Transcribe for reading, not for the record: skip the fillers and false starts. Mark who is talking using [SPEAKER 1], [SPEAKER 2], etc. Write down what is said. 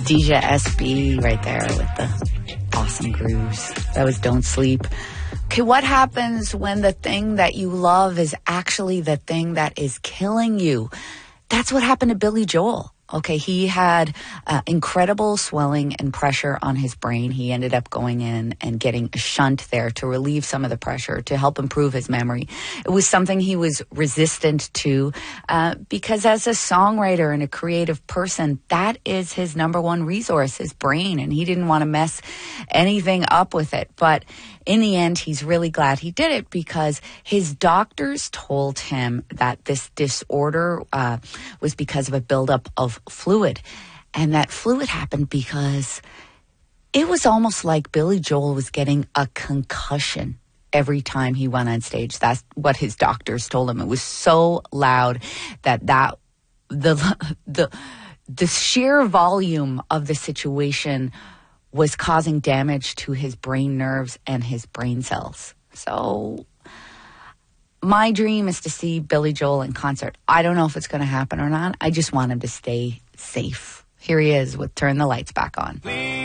[SPEAKER 1] Deja SB right there with the awesome grooves. That was Don't Sleep. Okay, what happens when the thing that you love is actually the thing that is killing you? That's what happened to Billy Joel. Okay, he had incredible swelling and pressure on his brain. He ended up going in and getting a shunt there to relieve some of the pressure, to help improve his memory. It was something he was resistant to because as a songwriter and a creative person, that is his number one resource, his brain, and he didn't want to mess anything up with it. But in the end, he's really glad he did it because his doctors told him that this disorder was because of a buildup of fluid. And that fluid happened because it was almost like Billy Joel was getting a concussion every time he went on stage. That's what his doctors told him. It was so loud that the sheer volume of the situation was causing damage to his brain nerves and his brain cells. So my dream is to see Billy Joel in concert. I don't know if it's going to happen or not. I just want him to stay safe. Here he is with Turn the Lights Back On.